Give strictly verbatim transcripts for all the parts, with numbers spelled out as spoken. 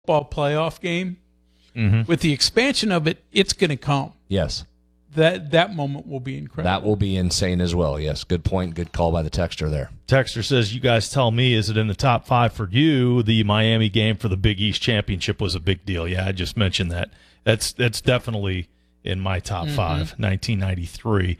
football playoff game, Mm-hmm. with the expansion of it, it's going to come. Yes. That that moment will be incredible. That will be insane as well. Yes, good point. Good call by the texter there. Texter says, you guys tell me, is it in the top five for you? The Miami game for the Big East Championship was a big deal. Yeah, I just mentioned that. That's that's definitely in my top Mm-hmm. five, nineteen ninety-three.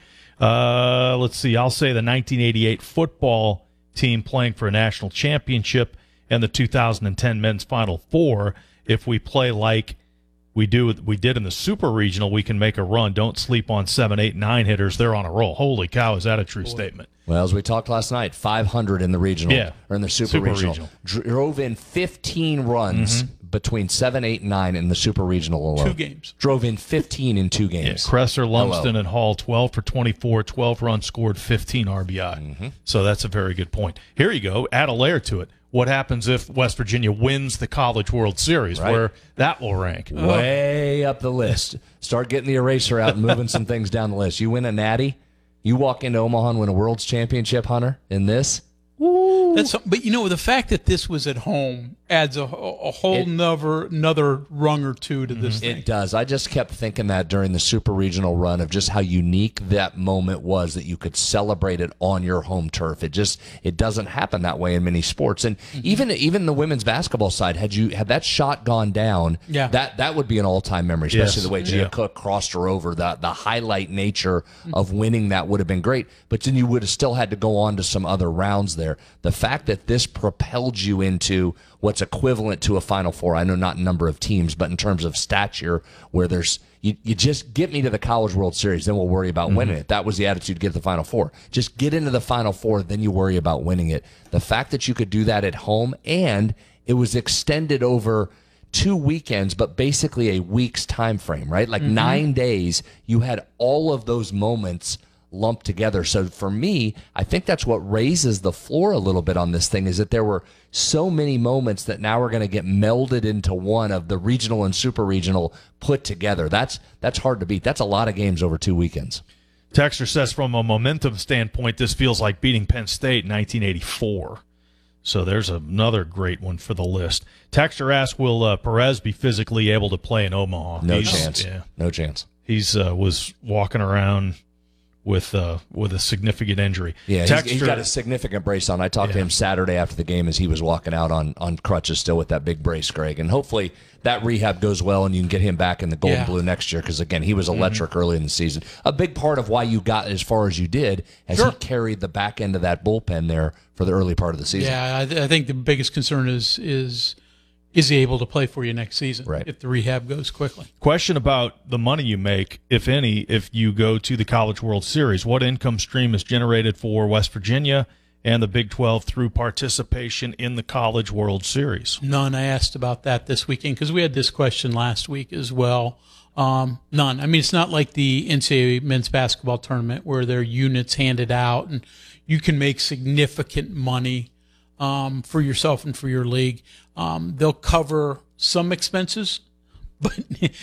Uh, let's see. I'll say the nineteen eighty-eight football team playing for a national championship and the two thousand ten men's Final Four. If we play like we do we did in the Super Regional, we can make a run. Don't sleep on seven, eight, nine hitters. They're on a roll. Holy cow, is that a true statement? Well, as we talked last night, five hundred in the regional, Yeah. or in the Super, Super regional. Regional. Drove in fifteen runs between seven, eight, nine in the Super Regional alone. Two games. Drove in fifteen in two Yeah, games. Cresser, Lumsden, Hello. and Hall, twelve for twenty-four, twelve runs scored, fifteen R B I. Mm-hmm. So that's a very good point. Here you go. Add a layer to it. What happens if West Virginia wins the College World Series, Right. where that will rank? Way up the list. Start getting the eraser out and moving some things down the list. You win a natty, you walk into Omaha and win a World's Championship, Hunter, in this. That's, but you know, the fact that this was at home adds a, a whole It- nother another rung or two to this thing. It does. I just kept thinking that during the Super Regional run of just how unique that moment was, that you could celebrate it on your home turf. It just it doesn't happen that way in many sports. And even even the women's basketball side, had you had that shot gone down, Yeah. that that would be an all time memory, especially Yes. the way Gia Yeah. Cook crossed her over. The the highlight nature of winning that would have been great. But then you would have still had to go on to some other rounds there. The fact that this propelled you into what's equivalent to a Final Four, I know not number of teams, but in terms of stature, where there's you, you just get me to the College World Series, then we'll worry about winning it. That was the attitude to get to the Final Four. Just get into the Final Four, then you worry about winning it. The fact that you could do that at home, and it was extended over two weekends, but basically a week's time frame, right? Like nine days, you had all of those moments lumped together. So for me, I think that's what raises the floor a little bit on this thing, is that there were so many moments that now are going to get melded into one of the regional and super regional put together. That's that's hard to beat. That's a lot of games over two weekends. Texter says, from a momentum standpoint, this feels like beating Penn State in nineteen eighty-four. So there's another great one for the list. Texter asks, will uh, Perez be physically able to play in Omaha? No He's- chance. Yeah, No chance. he's uh, was walking around with uh, with a significant injury. Yeah, he's, Texter, he's got a significant brace on. I talked to Yeah. him Saturday after the game as he was walking out on, on crutches still with that big brace, Greg. And hopefully that rehab goes well and you can get him back in the gold Yeah. and blue next year, because, again, he was Mm-hmm. electric early in the season. A big part of why you got as far as you did as Sure. he carried the back end of that bullpen there for the early part of the season. Yeah, I, th- I think the biggest concern is is is he able to play for you next season? Right. If the rehab goes quickly. question about the money you make, if any, if you go to the College World Series. What income stream is generated for West Virginia and the Big twelve through participation in the College World Series? None. I asked about that this weekend because we had this question last week as well. Um, none. I mean, it's not like the N C double A men's basketball tournament where there are units handed out and you can make significant money um, for yourself and for your league. Um, they'll cover some expenses, but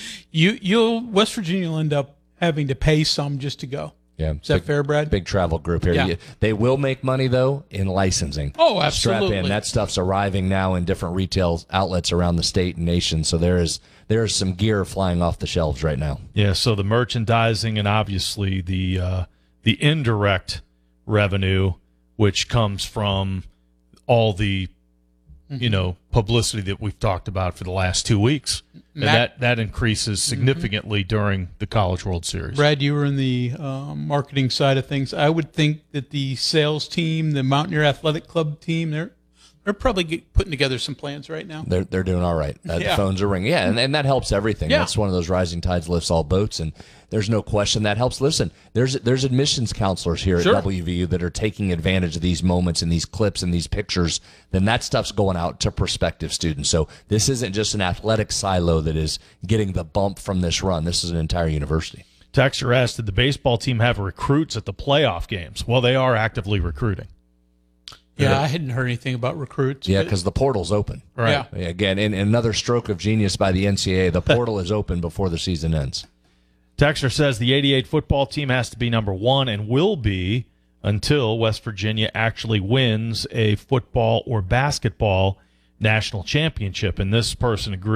you you'll West Virginia will end up having to pay some just to go. Yeah. Is that fair, Brad? Big travel group here. Yeah. You- They will make money, though, in licensing. Oh, Strap absolutely. in. That stuff's arriving now in different retail outlets around the state and nation. So there is there is some gear flying off the shelves right now. Yeah, so the merchandising and obviously the uh, the indirect revenue, which comes from all the you know publicity that we've talked about for the last two weeks, and Matt- that that increases significantly during the College World Series. Brad, you were in the um, marketing side of things. I would think that the sales team, the Mountaineer Athletic Club team, they're they're probably get, putting together some plans right now. They're they're doing all right. Uh, Yeah. The phones are ringing. Yeah, and, and that helps everything. Yeah. That's one of those rising tides lifts all boats, and there's no question that helps. Listen, there's there's admissions counselors here Sure. at W V U that are taking advantage of these moments and these clips and these pictures. Then that stuff's going out to prospective students. So this isn't just an athletic silo that is getting the bump from this run. This is an entire university. Texter asked, did the baseball team have recruits at the playoff games? Well, they are actively recruiting. Yeah, I hadn't heard anything about recruits. Yeah, but- because the portal's open. Right. Yeah. Yeah, Again, in, in another stroke of genius by the N C double A, the portal is open before the season ends. Texter says the eighty-eight football team has to be number one and will be until West Virginia actually wins a football or basketball national championship. And this person agreed.